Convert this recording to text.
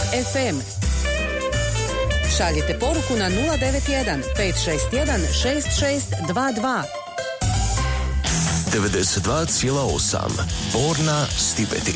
FM. Šaljite poruku na 091 561 6622. 92,8 Borna Stipeti.